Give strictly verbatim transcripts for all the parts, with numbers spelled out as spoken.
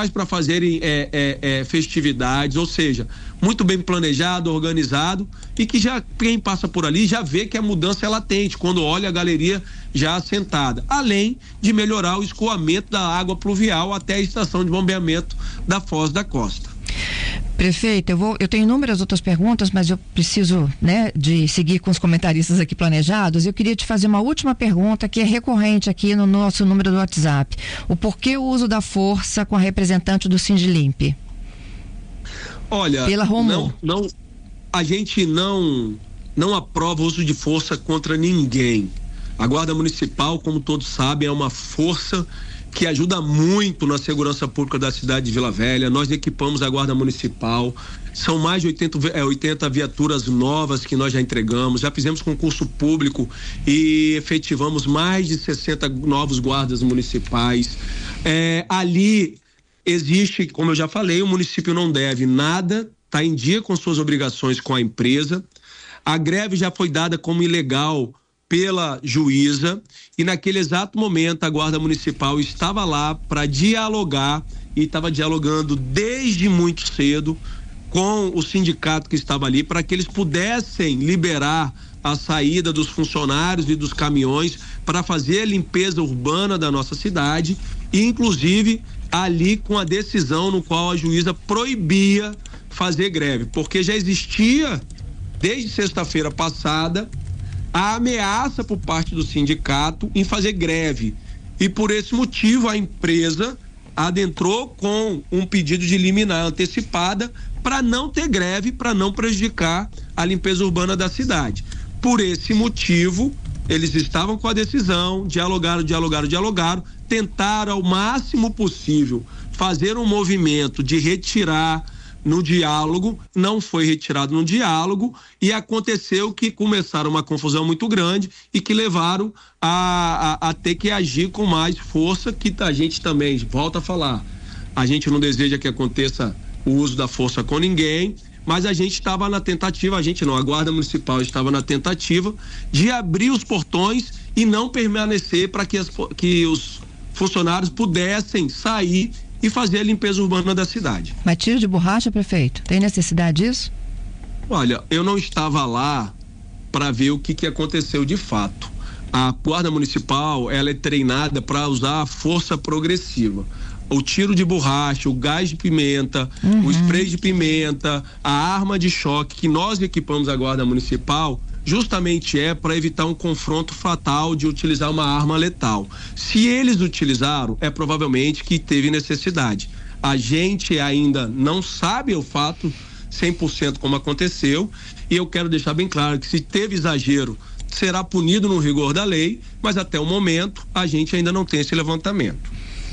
locais para fazerem é, é, é, festividades, ou seja, muito bem planejado, organizado, e que já quem passa por ali já vê que a mudança é latente quando olha a galeria já assentada, além de melhorar o escoamento da água pluvial até a estação de bombeamento da Foz da Costa. Prefeito, eu vou, eu tenho inúmeras outras perguntas, mas eu preciso, né, de seguir com os comentaristas aqui planejados. Eu queria te fazer uma última pergunta que é recorrente aqui no nosso número do WhatsApp. O porquê o uso da força com a representante do Sindilimp? Olha, Pela não, não, a gente não, não aprova o uso de força contra ninguém. A Guarda Municipal, como todos sabem, é uma força que ajuda muito na segurança pública da cidade de Vila Velha. Nós equipamos a Guarda Municipal, são mais de oitenta, é, oitenta viaturas novas que nós já entregamos, já fizemos concurso público e efetivamos mais de sessenta novos guardas municipais. É, ali existe, como eu já falei, o município não deve nada, está em dia com suas obrigações com a empresa. A greve já foi dada como ilegal pela juíza e naquele exato momento a Guarda Municipal estava lá para dialogar e estava dialogando desde muito cedo com o sindicato que estava ali para que eles pudessem liberar a saída dos funcionários e dos caminhões para fazer a limpeza urbana da nossa cidade e inclusive ali com a decisão no qual a juíza proibia fazer greve, porque já existia desde sexta-feira passada a ameaça por parte do sindicato em fazer greve e por esse motivo a empresa adentrou com um pedido de liminar antecipada para não ter greve, para não prejudicar a limpeza urbana da cidade. Por esse motivo, eles estavam com a decisão, dialogaram, dialogaram, dialogaram, tentaram ao máximo possível fazer um movimento de retirar no diálogo, não foi retirado no diálogo e aconteceu que começaram uma confusão muito grande e que levaram a, a, a ter que agir com mais força, que a gente também, volta a falar, a gente não deseja que aconteça o uso da força com ninguém, mas a gente estava na tentativa, a gente não, a Guarda Municipal estava na tentativa de abrir os portões e não permanecer para que, as, que os funcionários pudessem sair e fazer a limpeza urbana da cidade. Mas tiro de borracha, prefeito? Tem necessidade disso? Olha, eu não estava lá para ver o que, que aconteceu de fato. A Guarda Municipal, ela é treinada para usar a força progressiva. O tiro de borracha, o gás de pimenta, uhum. o spray de pimenta, a arma de choque que nós equipamos a Guarda Municipal justamente é para evitar um confronto fatal de utilizar uma arma letal. Se eles utilizaram, é provavelmente que teve necessidade. A gente ainda não sabe o fato cem por cento como aconteceu e eu quero deixar bem claro que se teve exagero, será punido no rigor da lei, mas até o momento a gente ainda não tem esse levantamento.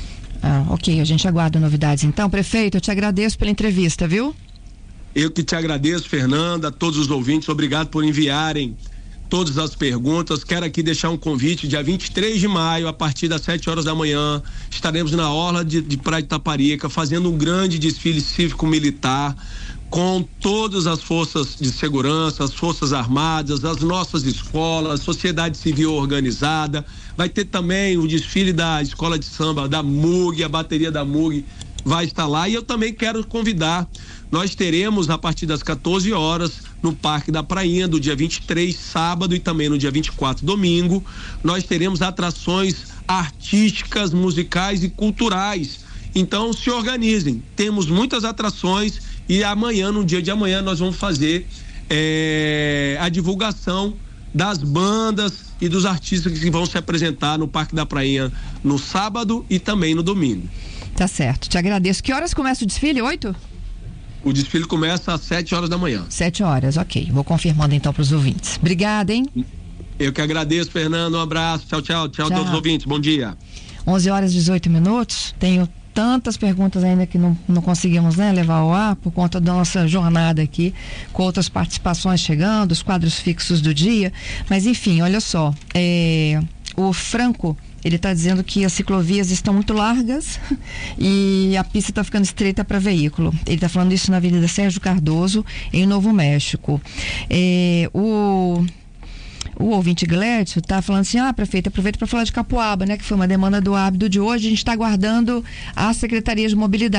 Ah, ok, a gente aguarda novidades então. Prefeito, eu te agradeço pela entrevista, viu? Eu que te agradeço, Fernanda, a todos os ouvintes, obrigado por enviarem todas as perguntas. Quero aqui deixar um convite, dia vinte e três de maio, a partir das sete horas da manhã, estaremos na orla de, de Praia de Itaparica, fazendo um grande desfile cívico-militar, com todas as forças de segurança, as forças armadas, as nossas escolas, sociedade civil organizada. Vai ter também o desfile da escola de samba, da M U G, a bateria da M U G vai estar lá e eu também quero convidar. Nós teremos a partir das quatorze horas no Parque da Prainha, do dia vinte e três, sábado, e também no dia vinte e quatro, domingo. Nós teremos atrações artísticas, musicais e culturais. Então se organizem. Temos muitas atrações e amanhã, no dia de amanhã, nós vamos fazer é, a divulgação das bandas e dos artistas que vão se apresentar no Parque da Prainha no sábado e também no domingo. Tá certo, te agradeço. Que horas começa o desfile? Oito? O desfile começa às sete horas da manhã. Sete horas, ok. Vou confirmando então para os ouvintes. Obrigada, hein? Eu que agradeço, Fernando. Um abraço. Tchau, tchau. Tchau, tchau. A todos os ouvintes. Bom dia. onze horas e dezoito minutos. Tenho tantas perguntas ainda que não, não conseguimos, né, levar ao ar por conta da nossa jornada aqui, com outras participações chegando, os quadros fixos do dia. Mas, enfim, olha só. É, o Franco, ele está dizendo que as ciclovias estão muito largas e a pista está ficando estreita para veículo. Ele está falando isso na Avenida Sérgio Cardoso, em Novo México. É, o, o ouvinte Glédio está falando assim: ah, prefeito, aproveita para falar de Capoaba, né? Que foi uma demanda do hábito de hoje. A gente está aguardando a Secretaria de Mobilidade.